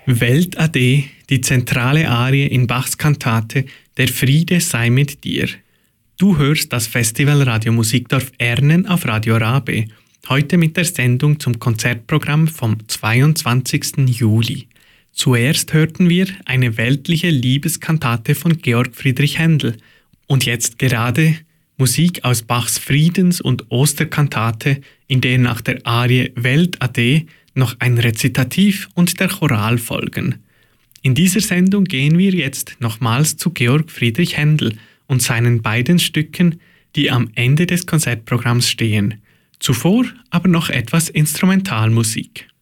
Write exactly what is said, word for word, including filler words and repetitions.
Welt Ade, die zentrale Arie in Bachs Kantate Der Friede sei mit dir. Du hörst das Festival Radio Musikdorf Ernen auf Radio Rabe, heute mit der Sendung zum Konzertprogramm vom zweiundzwanzigsten Juli. Zuerst hörten wir eine weltliche Liebeskantate von Georg Friedrich Händel und jetzt gerade Musik aus Bachs Friedens- und Osterkantate, in der nach der Arie Welt Ade noch ein Rezitativ und der Choral folgen. In dieser Sendung gehen wir jetzt nochmals zu Georg Friedrich Händel und seinen beiden Stücken, die am Ende des Konzertprogramms stehen. Zuvor aber noch etwas Instrumentalmusik.